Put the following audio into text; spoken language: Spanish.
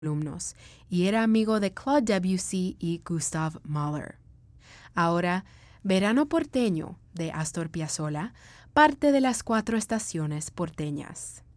alumnos y era amigo de Claude Debussy y Gustav Mahler. Ahora, Verano porteño de Astor Piazzolla, parte de las 4 estaciones porteñas.